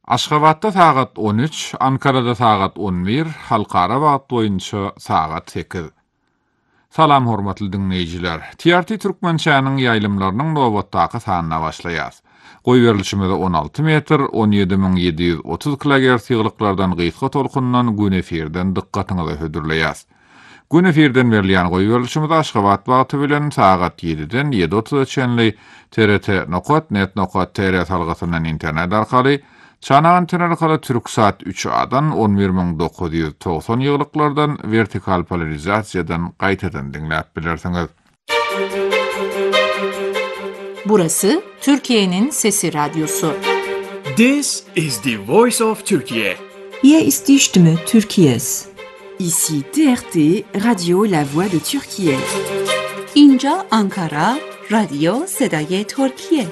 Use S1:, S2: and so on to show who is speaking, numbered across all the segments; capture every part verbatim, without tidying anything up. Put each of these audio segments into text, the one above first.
S1: Aşgabatda saat on üç, Ankara'da saat on bir, halkara wagt boýunça saat sekiz. Salam hormatly dinleýijiler. T R T Türkmençäniň ýaýlymlarynyň nowatdaky sanyna başlaýas. Goý berilişimizde on alty metr, on ýedi bin ýedi ýüz otuz kilohertz ýyglyklardan gysga tolkundan gün efirden dikkatiňizi hödürleýäs. Gün efirden berilýän goý berilişimiz Aşgabat wagty bilen saat ýediden ýedi otuz çenli T R T nokta net nokta T R salgysyndan internet arkaly Çana antenna arkaly Türksat üç A'dan on bir bin dokuz ýüz togson ýyglyklardan vertikal polarizasiýadan gaýtadan dinläp bilersiňiz.
S2: Burası Türkiye'nin Sesi Radyosu.
S3: This is the voice of Turkey.
S4: Hier ist die Stimme Türkiye's.
S5: Ici T R T, Radio La Voix de Türkiye.
S6: اینجا Ankara, Radio صدای ترکیه.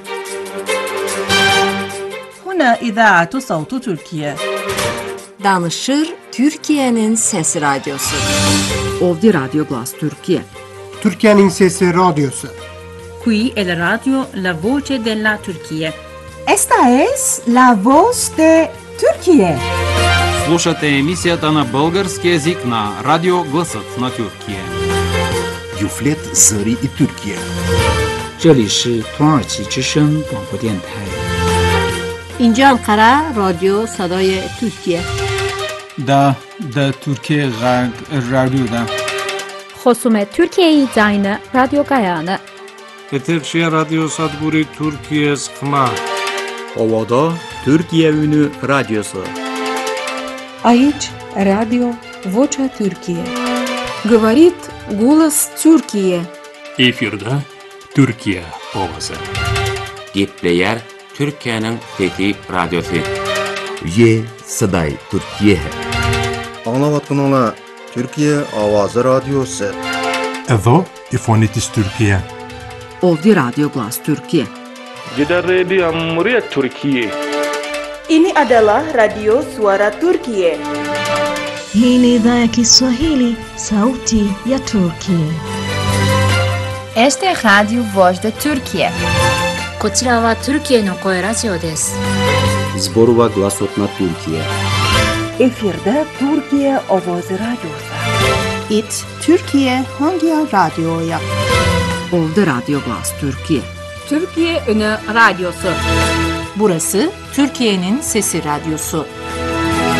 S7: هنا إذاعة صوت تركيا.
S2: Danışır Türkiye'nin Sesi Radyosu.
S4: Ovdi Radio Glas Türkiye.
S8: Türkiye'nin Sesi Radyosu.
S7: Qui è la radio La Voce della Turquía.
S9: Esta es La Voz de Türkiye.
S10: Слушате емисијата на български език на Радио Гласът на Türkiye.
S11: Юфлет Зări и Türkiye.
S12: 这里是土耳其之声广播电台。
S13: اینجا انقره رادیو صدای ترکیه.
S14: دا دا Türkiye radyoda.
S15: خصومت Türkiye زاین رادیو گایانه.
S16: Eterşehir Radyo Sadburi Türkiye Skma.
S17: Ovada Türkiye Ünü Radyosu.
S18: Aici Radio Vocea Türkiye.
S19: Говорит голос Türkiye.
S20: Efirde Türkiye ovası.
S21: Gepleyer Türkiye'nin Fethi Radyosu.
S11: Ye Saday Türkiye.
S22: Anlavatkanala Türkiye Avazı Radyosu.
S23: Evo İfonitis Türkiye.
S4: Ovdi Radio Glas Türkiye.
S24: Jeddah Radio Muryat Türkiye.
S25: Ini adalah Radio Suara Turkiye.
S26: Hii ni idhaa ya Kiswahili, sauti ya Turkiye.
S27: Este es Radio Voz de Türkiye.
S28: こちらはTürkiyeの声ラジオです。
S17: Zborova Glasot na Türkiye.
S25: Efirde Türkiye Avazı Radyosu.
S29: It Türkiye hangi radyoya?
S4: Ovdi Radio Glas Türkiye.
S2: Türkiye Ünü Radyosu. Burası Türkiye'nin Sesi Radyosu.